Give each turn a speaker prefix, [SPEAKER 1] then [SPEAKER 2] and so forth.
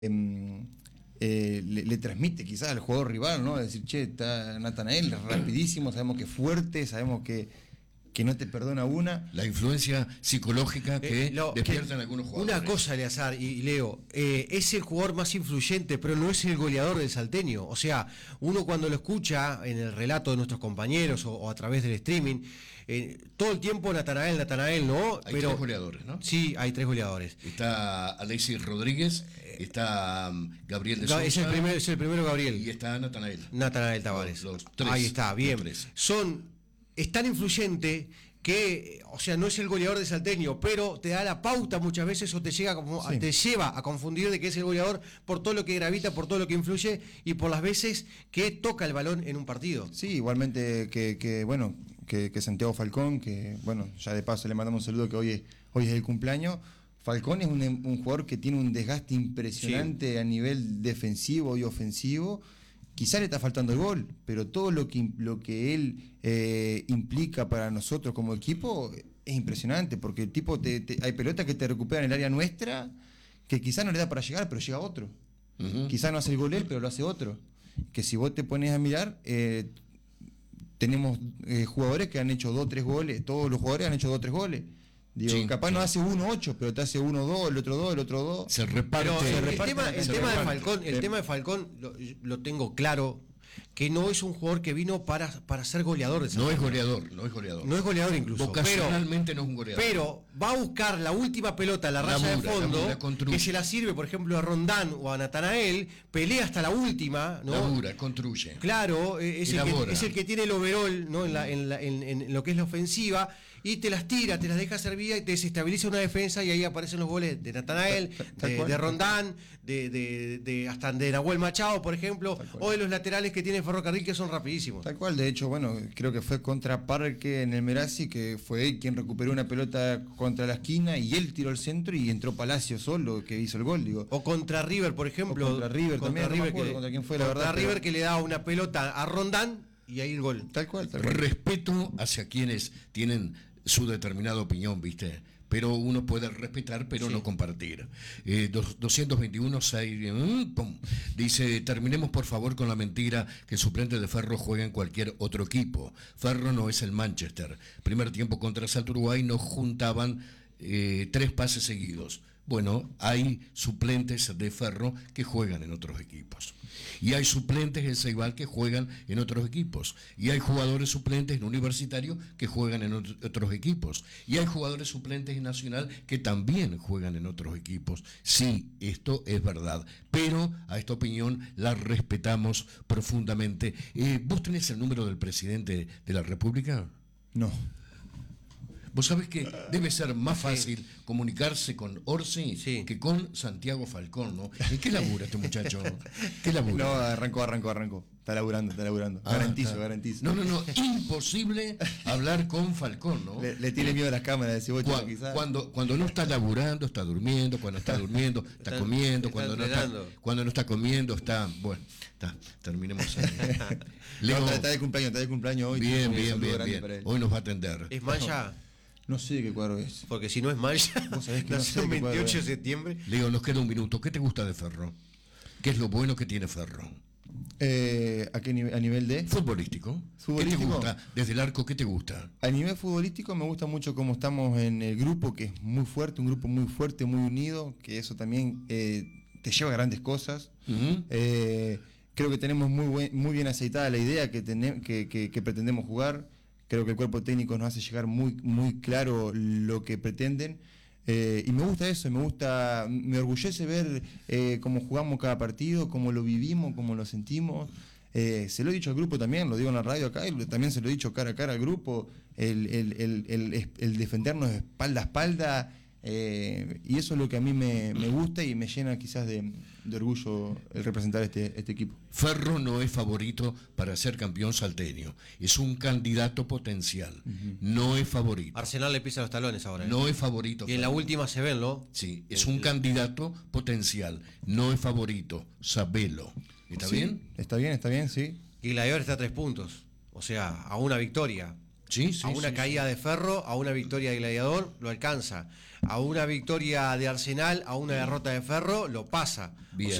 [SPEAKER 1] le transmite quizás al jugador rival, ¿no? Decir, che, está Natanael, rapidísimo, sabemos que es fuerte, sabemos que no te perdona una.
[SPEAKER 2] La influencia psicológica que despiertan algunos jugadores.
[SPEAKER 3] Una cosa, Eleazar y Leo, es el jugador más influyente, pero no es el goleador del Salteño. O sea, uno cuando lo escucha en el relato de nuestros compañeros o a través del streaming, todo el tiempo Natanael, ¿no?
[SPEAKER 2] Hay tres goleadores, ¿no?
[SPEAKER 3] Sí, hay tres goleadores.
[SPEAKER 2] Está Alexis Rodríguez, está Gabriel de Sousa.
[SPEAKER 3] Es el primero Gabriel.
[SPEAKER 2] Y está Natanael.
[SPEAKER 3] Natanael Tavares.
[SPEAKER 2] Los tres.
[SPEAKER 3] Ahí está, bien. Es tan influyente que, o sea, no es el goleador de Salteño, pero te da la pauta muchas veces o te lleva a confundir de que es el goleador por todo lo que gravita, por todo lo que influye y por las veces que toca el balón en un partido.
[SPEAKER 1] Sí, igualmente que Santiago Falcón, que bueno, ya de paso le mandamos un saludo, que hoy es el cumpleaños. Falcón es un jugador que tiene un desgaste impresionante a nivel defensivo y ofensivo. Quizá le está faltando el gol, pero todo lo que él implica para nosotros como equipo es impresionante, porque el tipo hay pelotas que te recuperan en el área nuestra, que quizá no le da para llegar, pero llega otro. Uh-huh. Quizá no hace el gol él, pero lo hace otro. Que si vos te pones a mirar, tenemos jugadores que han hecho 2 o 3 goles, todos los jugadores han hecho 2 o 3 goles. Digo, sí, capaz no hace 1-8, pero te hace 1-2, el otro 2, el otro 2.
[SPEAKER 2] Se reparte.
[SPEAKER 3] El tema de Falcón lo tengo claro, que no es un jugador que vino para ser goleador.
[SPEAKER 2] No es goleador.
[SPEAKER 3] No es goleador incluso.
[SPEAKER 2] Vocacionalmente no es un goleador.
[SPEAKER 3] Pero va a buscar la última pelota, la raya de fondo, que se la sirve, por ejemplo, a Rondán o a Natanael, pelea hasta la última, ¿no?
[SPEAKER 2] Labura, construye.
[SPEAKER 3] Claro, es el que tiene el overall, ¿no? En lo que es la ofensiva, y te las tira, te las deja servida y te desestabiliza una defensa, y ahí aparecen los goles de Natanael, de Rondán, de hasta de Nahuel Machado, por ejemplo, o de los laterales que tiene Ferrocarril, que son rapidísimos.
[SPEAKER 1] Tal cual, de hecho, bueno, creo que fue contra Parque en el Merazzi, que fue él quien recuperó una pelota contra la esquina y él tiró al centro y entró Palacio solo, que hizo el gol, digo.
[SPEAKER 3] O contra River, por ejemplo.
[SPEAKER 1] Contra River también, no me acuerdo contra quién fue, la verdad.
[SPEAKER 3] Contra River, que le da una pelota a Rondán y ahí el gol.
[SPEAKER 1] Tal cual.
[SPEAKER 2] Respeto hacia quienes tienen su determinada opinión, ¿viste? Pero uno puede respetar, pero sí, no compartir. 221 dice, terminemos por favor con la mentira que el suplente de Ferro juega en cualquier otro equipo. Ferro no es el Manchester. Primer tiempo contra Salto Uruguay nos juntaban 3 pases seguidos. Bueno, hay suplentes de Ferro que juegan en otros equipos. Y hay suplentes en Ceibal que juegan en otros equipos. Y hay jugadores suplentes en Universitario que juegan en otros equipos. Y hay jugadores suplentes en Nacional que también juegan en otros equipos. Sí, esto es verdad. Pero a esta opinión la respetamos profundamente. ¿Vos tenés el número del presidente de la República?
[SPEAKER 1] No.
[SPEAKER 2] Vos sabés que debe ser más fácil comunicarse con Orsi que con Santiago Falcón, ¿no? ¿Y qué labura este muchacho? ¿Qué labura?
[SPEAKER 1] No, arrancó. Está laburando. Garantizo.
[SPEAKER 2] No, imposible hablar con Falcón, ¿no?
[SPEAKER 1] Le tiene miedo a las cámaras de cebolla, quizás.
[SPEAKER 2] Cuando no está laburando, está durmiendo, cuando está durmiendo, está comiendo, cuando no está comiendo, está... Bueno, terminemos ahí.
[SPEAKER 1] Leo, está de cumpleaños hoy.
[SPEAKER 2] Bien. Hoy nos va a atender.
[SPEAKER 3] ¿Es Maya?
[SPEAKER 1] No sé qué cuadro es.
[SPEAKER 3] Porque si no es Maya,
[SPEAKER 1] vos sabés que
[SPEAKER 3] nació el 28 de septiembre.
[SPEAKER 2] Leo, nos queda un minuto. ¿Qué te gusta de Ferro? ¿Qué es lo bueno que tiene Ferro?
[SPEAKER 1] ¿A nivel de?
[SPEAKER 2] Futbolístico. ¿Qué te gusta? Desde el arco, ¿qué te gusta?
[SPEAKER 1] A nivel futbolístico me gusta mucho cómo estamos en el grupo, que es muy fuerte, un grupo muy fuerte, muy unido, que eso también te lleva a grandes cosas. Uh-huh. Creo que tenemos muy bien aceitada la idea que pretendemos jugar. Creo que el cuerpo técnico nos hace llegar muy claro lo que pretenden. Y me gusta eso, me orgullece ver cómo jugamos cada partido, cómo lo vivimos, cómo lo sentimos. Se lo he dicho al grupo también, lo digo en la radio acá, y también se lo he dicho cara a cara al grupo, el defendernos espalda a espalda. Y eso es lo que a mí me gusta y me llena quizás de orgullo el representar este equipo.
[SPEAKER 2] Ferro no es favorito para ser campeón salteño, es un candidato potencial. Uh-huh. No es favorito.
[SPEAKER 3] Arsenal le pisa los talones ahora.
[SPEAKER 2] No es favorito.
[SPEAKER 3] Y en la última se ven, ¿no?
[SPEAKER 2] Sí, es un candidato potencial, no es favorito, sabelo. ¿Está bien?
[SPEAKER 1] Está bien, sí.
[SPEAKER 3] Y Gladiador está a 3 puntos, o sea, a una victoria. a una caída de Ferro, a una victoria de Gladiador, lo alcanza. A una victoria de Arsenal, a una derrota de Ferro, lo pasa.
[SPEAKER 2] Bien.